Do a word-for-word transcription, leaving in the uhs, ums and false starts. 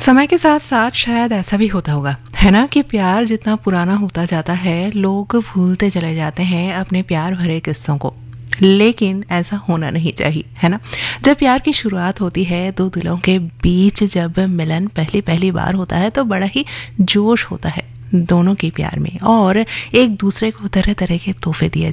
समय के साथ साथ शायद ऐसा भी होता होगा, है ना, कि प्यार जितना पुराना होता जाता है लोग भूलते चले जाते हैं अपने प्यार भरे किस्सों को। लेकिन ऐसा होना नहीं चाहिए, है ना। जब प्यार की शुरुआत होती है, दो दिलों के बीच जब मिलन पहली पहली बार होता है तो बड़ा ही जोश होता है दोनों के प्यार में, और एक दूसरे को तरह तरह के तोहफे दिए